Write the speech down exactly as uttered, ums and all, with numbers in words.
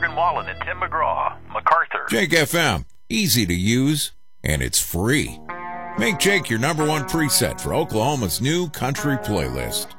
Marvin Wallen and Tim McGraw, MacArthur. Jake F M, easy to use, and it's free. Make Jake your number one preset for Oklahoma's new country playlist.